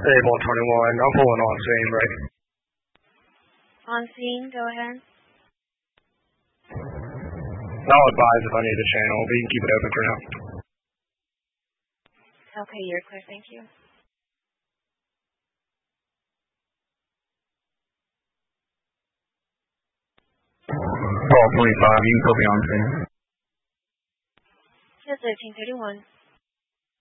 Able 21. I'm pulling on scene, right? On scene, go ahead. I'll advise if I need a channel, but you can keep it open for now. Okay, you're clear. Thank you. Call 25, you can put me on scene. Just 1331.